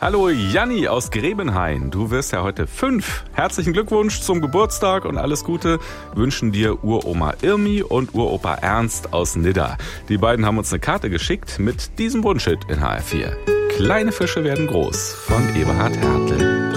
Hallo Janni aus Grebenhain, du wirst ja heute 5. Herzlichen Glückwunsch zum Geburtstag und alles Gute wünschen dir Uroma Irmi und Uropa Ernst aus Nidda. Die beiden haben uns eine Karte geschickt mit diesem Wunschhit in HR4. Kleine Fische werden groß von Eberhard Hertel.